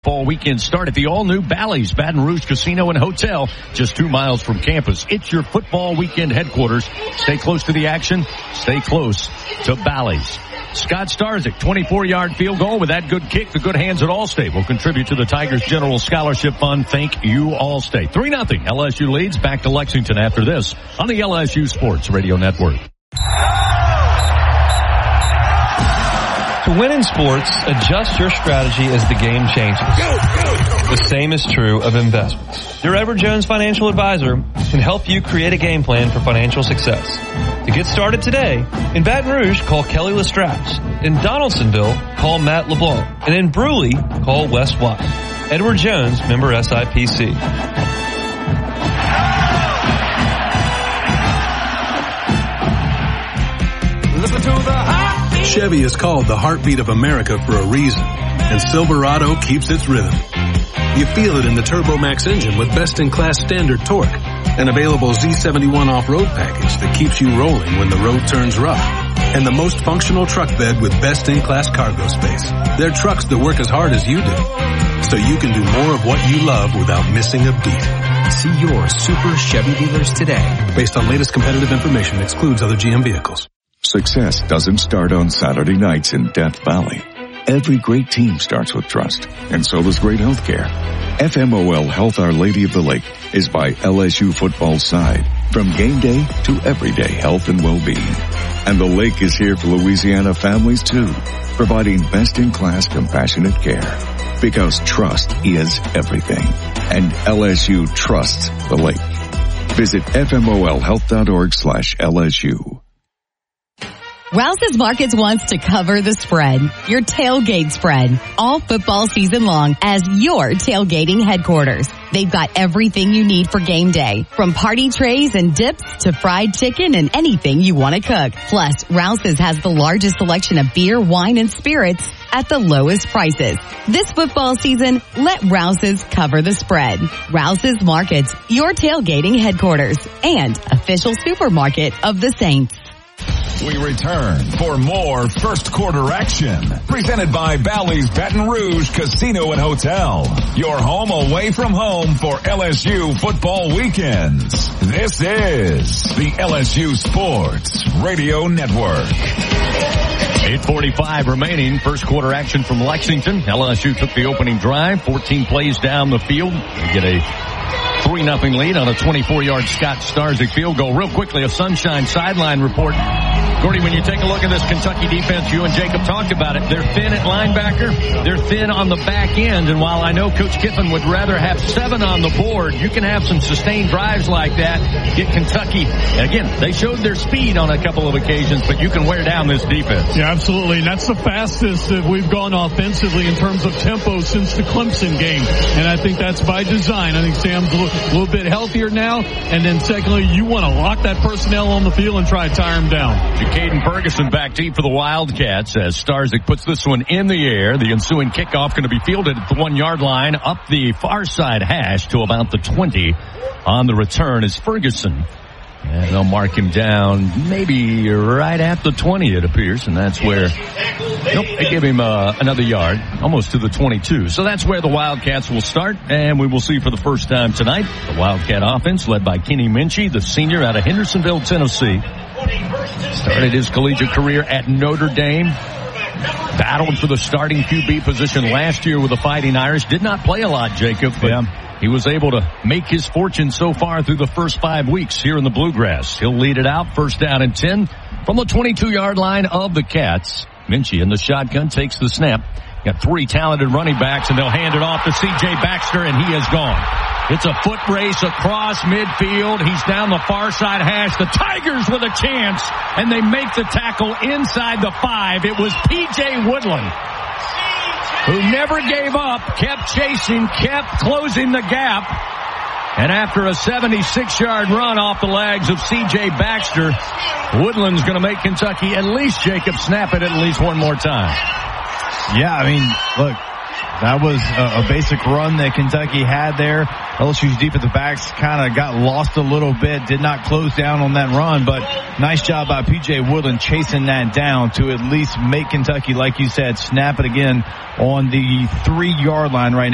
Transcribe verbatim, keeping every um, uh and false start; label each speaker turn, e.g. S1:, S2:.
S1: Fall weekend start at the all-new Bally's Baton Rouge Casino and Hotel, just two miles from campus. It's your football weekend headquarters. Stay close to the action. Stay close to Bally's. Scott Starzik, twenty-four-yard field goal with that good kick. The good hands at Allstate will contribute to the Tigers General Scholarship Fund. Thank you, Allstate. three nothing. L S U leads. Back to Lexington after this on the L S U Sports Radio Network.
S2: To win in sports, adjust your strategy as the game changes. The same is true of investments. Your Edward Jones financial advisor can help you create a game plan for financial success. To get started today, in Baton Rouge, call Kelly Lestraps. In Donaldsonville, call Matt LeBlanc. And in Bruley, call Wes White. Edward Jones, member S I P C.
S3: Listen to the heartbeat.
S4: Chevy is called the heartbeat of America for a reason, and Silverado keeps its rhythm. You feel it in the TurboMax engine with best-in-class standard torque, an available Z seventy-one off-road package that keeps you rolling when the road turns rough, and the most functional truck bed with best-in-class cargo space. They're trucks that work as hard as you do, so you can do more of what you love without missing a beat.
S5: See your Super Chevy dealers today.
S4: Based on latest competitive information, excludes other G M vehicles.
S6: Success doesn't start on Saturday nights in Death Valley. Every great team starts with trust, and so does great health care. F M O L Health Our Lady of the Lake is by L S U football's side, from game day to everyday health and well-being. And the lake is here for Louisiana families too, providing best-in-class compassionate care. Because trust is everything, and L S U trusts the lake. Visit F M O L health dot org slash L S U.
S7: Rouse's Markets wants to cover the spread, your tailgate spread, all football season long as your tailgating headquarters. They've got everything you need for game day, from party trays and dips to fried chicken and anything you want to cook. Plus, Rouse's has the largest selection of beer, wine, and spirits at the lowest prices. This football season, let Rouse's cover the spread. Rouse's Markets, your tailgating headquarters and official supermarket of the Saints.
S8: We return for more first quarter action. Presented by Bally's Baton Rouge Casino and Hotel. Your home away from home for L S U football weekends. This is the L S U Sports Radio Network.
S1: eight forty-five remaining. First quarter action from Lexington. L S U took the opening drive. fourteen plays down the field. They get a three nothing lead on a twenty-four-yard Scott Starzik field goal. Real quickly, a Sunshine sideline report. Gordy, when you take a look at this Kentucky defense, you and Jacob talked about it. They're thin at linebacker. They're thin on the back end. And while I know Coach Kiffin would rather have seven on the board, you can have some sustained drives like that. Get Kentucky. Again, they showed their speed on a couple of occasions, but you can wear down this defense.
S9: Yeah, absolutely. And that's the fastest that we've gone offensively in terms of tempo since the Clemson game. And I think that's by design. I think Sam's a little, a little bit healthier now. And then secondly, you want to lock that personnel on the field and try to tire him down.
S1: Caden Ferguson back deep for the Wildcats as Starzik puts this one in the air. The ensuing kickoff going to be fielded at the one-yard line up the far side hash to about the twenty. On the return is Ferguson. And they'll mark him down maybe right at the twenty, it appears. And that's where, nope, they give him uh, another yard, almost to the twenty-two. So that's where the Wildcats will start. And we will see for the first time tonight the Wildcat offense led by Kenny Minchie, the senior out of Hendersonville, Tennessee. Started his collegiate career at Notre Dame. Battled for the starting Q B position last year with the Fighting Irish. Did not play a lot, Jacob, but yeah. He was able to make his fortune so far through the first five weeks here in the Bluegrass. He'll lead it out, first down and ten from the twenty-two-yard line of the Cats. Minchie in the shotgun takes the snap. Got three talented running backs, and they'll hand it off to C J Baxter, and he is gone. It's a foot race across midfield. He's down the far side hash. The Tigers with a chance, and they make the tackle inside the five. It was P J Woodland, who never gave up, kept chasing, kept closing the gap. And after a seventy-six-yard run off the legs of C J Baxter, Woodland's going to make Kentucky at least, Jacob, snap it at least one more time.
S10: Yeah, I mean, look, that was a, a basic run that Kentucky had there. L S U's defensive backs kind of got lost a little bit, did not close down on that run, but nice job by P J Woodland chasing that down to at least make Kentucky, like you said, snap it again on the three-yard line right now.